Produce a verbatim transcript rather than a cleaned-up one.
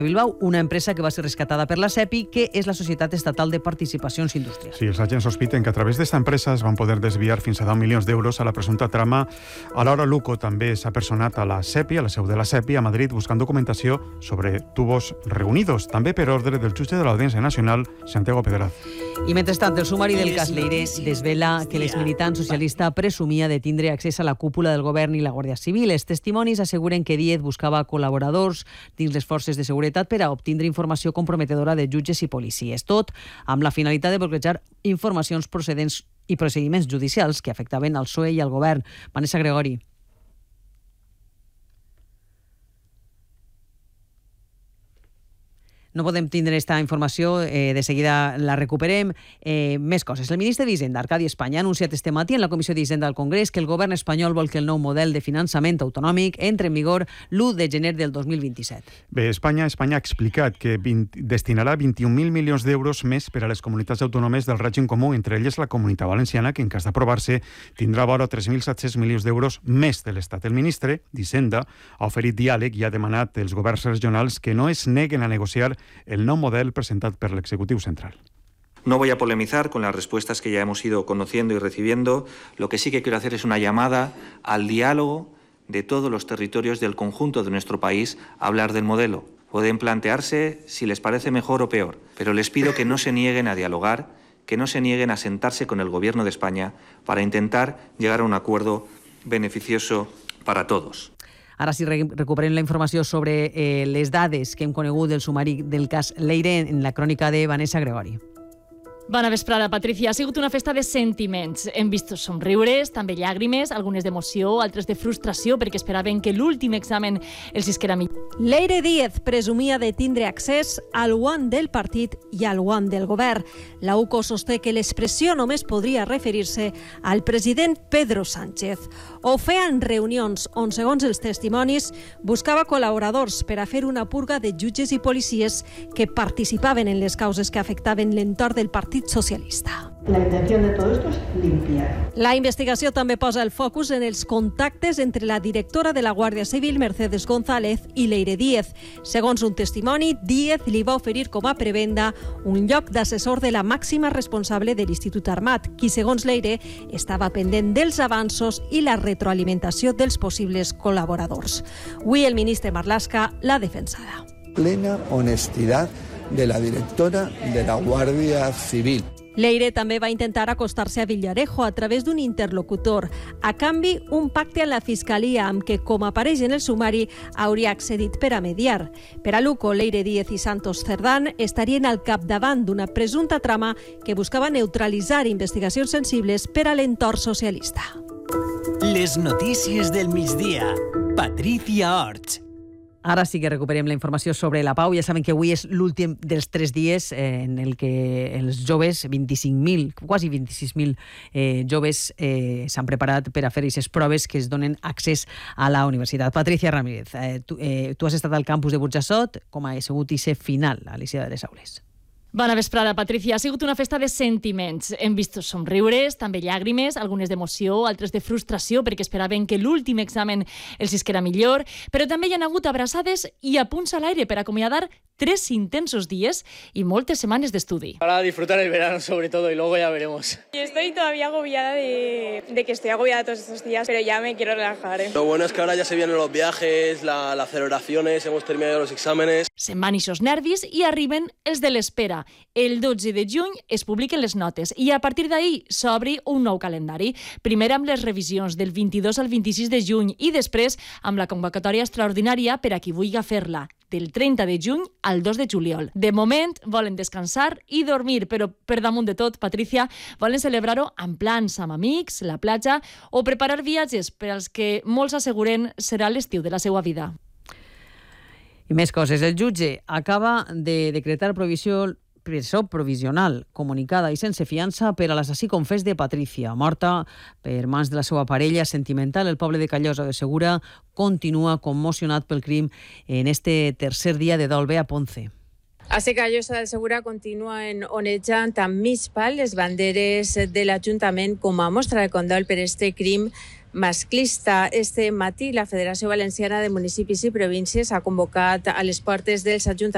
Bilbao, una empresa que va ser rescatada per la SEPI, que és la Societat Estatal de Participacions Industrials. Sí, els agents sospiten que a través d'esta empresa es van poder desviar fins a deu milions d'euros a la presumpta trama. Alhora, Luco també s'ha personat a la SEPI, a la seu de la SEPI, a Madrid, buscant documentació sobre tubos reunidos, també per ordre del jutge de l'Audiència Nacional, Santiago Pedraz. I mentrestant, el sumari del cas Leire desvela que l'exmilitant socialista presumia de tindre accés a la cúpula del govern i la Guàrdia Civil. Els testimonis asseguren que Díez buscava col·laboradors dins les forces de seguretat per a obtindre informació comprometedora de jutges i policies. Tot amb la finalitat de bloquejar informacions procedents i procediments judicials que afectaven al P S O E i al govern. Vanessa Gregori. No podem tindre aquesta informació, eh, de seguida la recuperem. Eh, més coses. El ministre d'Hisenda, Arcadi Espanya, ha anunciat este matí en la Comissió d'Hisenda del Congrés que el govern espanyol vol que el nou model de finançament autonòmic entre en vigor l'u de gener del dos mil vint-i-set. Bé, Espanya, Espanya ha explicat que vint, destinarà vint-i-un mil milions d'euros més per a les comunitats autònomes del règim comú, entre elles la Comunitat Valenciana, que en cas d'aprovar-se tindrà vora tres mil set-cents milions d'euros més de l'Estat. El ministre d'Hisenda ha oferit diàleg i ha demanat als governs regionals que no es neguen a negociar el nou model presentat per l'executiu central. No voy a polemizar con las respuestas que ya hemos ido conociendo y recibiendo. Lo que sí que quiero hacer es una llamada al diálogo de todos los territorios del conjunto de nuestro país a hablar del modelo. Pueden plantearse si les parece mejor o peor, pero les pido que no se nieguen a dialogar, que no se nieguen a sentarse con el Gobierno de España para intentar llegar a un acuerdo beneficioso para todos. Ara sí, recuperem la informació sobre eh, les dades que hem conegut del sumari del cas Leire en la crònica de Vanessa Gregori. Bona vesprada, Patricia. Ha sigut una festa de sentiments. Hem vist somriures, també llàgrimes, algunes d'emoció, altres de frustració, perquè esperaven que l'últim examen els isquera millor. Leire Díez presumia de tindre accés al guant del partit i al guant del govern. La U C O sosté que l'expressió només podria referir-se al president Pedro Sánchez. Ho feia en reunions on, segons els testimonis, buscava col·laboradors per a fer una purga de jutges i policies que participaven en les causes que afectaven l'entorn del Partit Socialista. La intención de todo esto es limpiar. La investigació també posa el focus en els contactes entre la directora de la Guàrdia Civil, Mercedes González, i Leire Díez. Segons un testimoni, Díez li va oferir com a prebenda un lloc d'assessor de la màxima responsable de l'Institut Armat, qui, segons Leire, estava pendent dels avanços i la retroalimentació dels possibles col·laboradors. Avui el ministre Marlaska l'ha defensada. Plena honestidad de la directora de la Guàrdia Civil. Leire també va intentar acostar-se a Villarejo a través d'un interlocutor. A canvi, un pacte amb la Fiscalia amb què, com apareix en el sumari, hauria accedit per a mediar. Per a Luco, Leire Díez i Santos Cerdán estarien al capdavant d'una presumpta trama que buscava neutralitzar investigacions sensibles per a l'entorn socialista. Les notícies del migdia. Patricia Orts. Ara sí que recuperem la informació sobre la pau. Ja saben que avui és l'últim dels tres dies eh, en el que els joves, vint-i-cinc mil, quasi vint-i-sis mil eh, joves eh, s'han preparat per a fer aquestes proves que es donen accés a la universitat. Patricia Ramírez, eh, tu, eh, tu has estat al campus de Burjassot, com ha sigut aquest final a l'Eixida de les Aules? Bona vesprada, Patricia. Ha sigut una festa de sentiments. Hem vist somriures, també llàgrimes, algunes d'emoció, altres de frustració, perquè esperaven que l'últim examen els isquera millor, però també hi ha hagut abraçades i apunts a l'aire per acomiadar tres intensos dies y moltes semanas de estudi. Para disfrutar el verano sobre todo y luego ya veremos. Yo estoy todavía agobiada de, de que estoy agobiada todos estos días, pero ya me quiero relajar. ¿eh? Lo bueno es que ahora ya se vienen los viajes, la, las celebraciones, hemos terminado los exámenes. Se'n van ixos nervis i arriben els de l'espera. El dotze de juny es publiquen les notes i a partir d'ahir s'obri un nou calendari. Primer amb les revisions del vint-i-dos al vint-i-sis de juny i després amb la convocatòria extraordinària per a qui vulgui fer-la, del trenta de juny al dos de juliol. De moment volen descansar i dormir, però per damunt de tot, Patricia, volen celebrar-ho en plans amb amics, la platja o preparar viatges per als que molts asseguren serà l'estiu de la seva vida. I més coses. El jutge acaba de decretar provisió presó provisional, comunicada i sense fiança per a l'assassí confés de Patricia, morta per mans de la seva parella sentimental. El poble de Callosa de Segura continua commocionat pel crim en este tercer dia de dol. A Ponce. A Callosa de Segura continuen onejant amb mig pal les banderes de l'Ajuntament com a mostra de condol per este crim masclista. Este matí la Federació Valenciana de Municipis i Províncies ha convocat a les portes dels ajuntaments